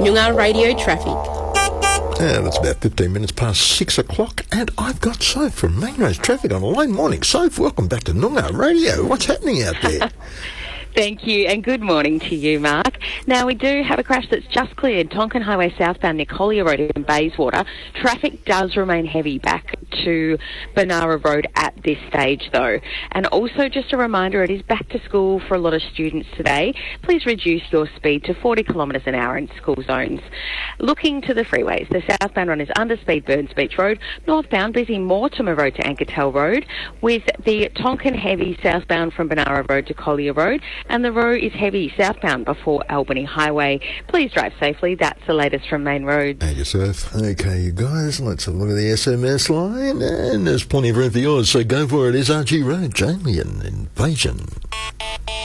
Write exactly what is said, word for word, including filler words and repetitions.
Noongar Radio Traffic. And it's about fifteen minutes past six o'clock, and I've got Soph from Main Roads Traffic on the line. Morning, Soph. Welcome back to Noongar Radio. What's happening out there? Thank you, and good morning to you, Mark. Now, we do have a crash that's just cleared Tonkin Highway southbound near Collier Road in Bayswater. Traffic does remain heavy back to Benara Road at this stage, though. And also, just a reminder, it is back to school for a lot of students today. Please reduce your speed to forty kilometres an hour in school zones. Looking to the freeways, the southbound run is underspeed Burns Beach Road, northbound busy Mortimer Road to Ankertel Road, with the Tonkin heavy southbound from Benara Road to Collier Road, and the row is heavy southbound before Albany Highway. Please drive safely. That's the latest from Main Road. Thank you, Soph. Okay, you guys, let's have a look at the S M S line, and there's plenty of room for yours, so go for it. It's R G Road, Jamie, and Invasion.